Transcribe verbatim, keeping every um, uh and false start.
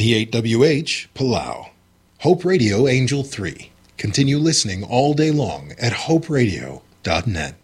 D eight W H, Palau. Hope Radio Angel three. Continue listening all day long at hope radio dot net.